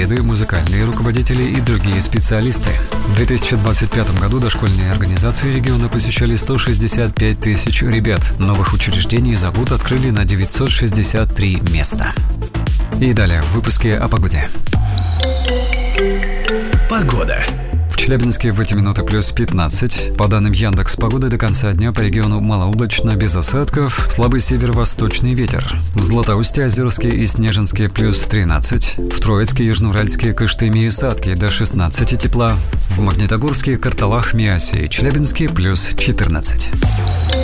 педагоги, музыкальные руководители и другие специалисты. В 2025 году дошкольные организации региона посещали 165 тысяч ребят. Новых учреждений за год открыли на 963 места. И далее в выпуске о погоде. Погода. В Челябинске в эти минуты плюс 15. По данным Яндекс.Погоды, до конца дня по региону малооблачно, без осадков, слабый северо-восточный ветер. В Златоусте, Озерске и Снежинске плюс 13. В Троицке, Южноуральске, Кыштыме и Сатке до 16 тепла. В Магнитогорске, Карталах, Миасе и Челябинске плюс 14.